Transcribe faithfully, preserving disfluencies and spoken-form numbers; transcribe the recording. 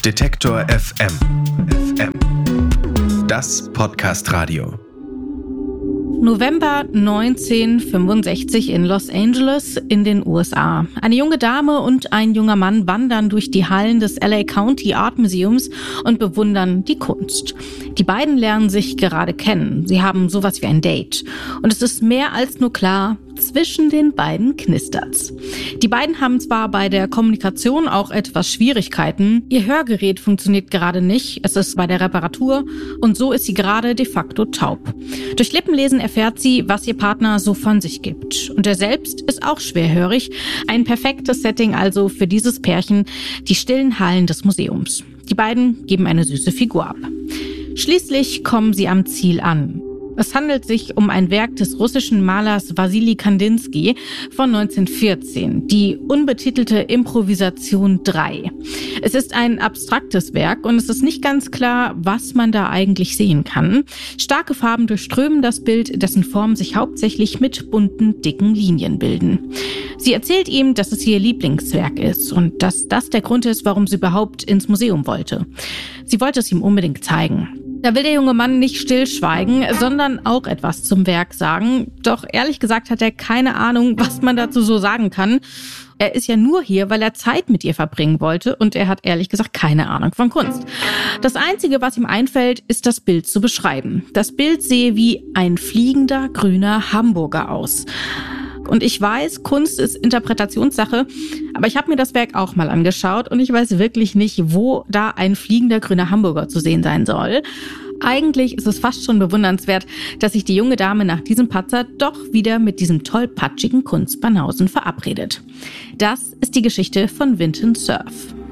Detektor F M. F M. Das Podcast-Radio. November neunzehnhundertfünfundsechzig in Los Angeles in den U S A. Eine junge Dame und ein junger Mann wandern durch die Hallen des L A County Art Museums und bewundern die Kunst. Die beiden lernen sich gerade kennen. Sie haben sowas wie ein Date. Und es ist mehr als nur klar, zwischen den beiden knistert's. Die beiden haben zwar bei der Kommunikation auch etwas Schwierigkeiten. Ihr Hörgerät funktioniert gerade nicht. Es ist bei der Reparatur und so ist sie gerade de facto taub. Durch Lippenlesen erfährt sie, was ihr Partner so von sich gibt. Und er selbst ist auch schwerhörig. Ein perfektes Setting also für dieses Pärchen, die stillen Hallen des Museums. Die beiden geben eine süße Figur ab. Schließlich kommen sie am Ziel an. Es handelt sich um ein Werk des russischen Malers Wassili Kandinsky von neunzehnhundertvierzehn, die unbetitelte Improvisation drei. Es ist ein abstraktes Werk und es ist nicht ganz klar, was man da eigentlich sehen kann. Starke Farben durchströmen das Bild, dessen Formen sich hauptsächlich mit bunten, dicken Linien bilden. Sie erzählt ihm, dass es ihr Lieblingswerk ist und dass das der Grund ist, warum sie überhaupt ins Museum wollte. Sie wollte es ihm unbedingt zeigen. Da will der junge Mann nicht stillschweigen, sondern auch etwas zum Werk sagen. Doch ehrlich gesagt hat er keine Ahnung, was man dazu so sagen kann. Er ist ja nur hier, weil er Zeit mit ihr verbringen wollte und er hat ehrlich gesagt keine Ahnung von Kunst. Das Einzige, was ihm einfällt, ist das Bild zu beschreiben. Das Bild sehe wie ein fliegender grüner Hamburger aus. Und ich weiß, Kunst ist Interpretationssache, aber ich habe mir das Werk auch mal angeschaut und ich weiß wirklich nicht, wo da ein fliegender grüner Hamburger zu sehen sein soll. Eigentlich ist es fast schon bewundernswert, dass sich die junge Dame nach diesem Patzer doch wieder mit diesem tollpatschigen Kunstbanausen verabredet. Das ist die Geschichte von Vinton Cerf.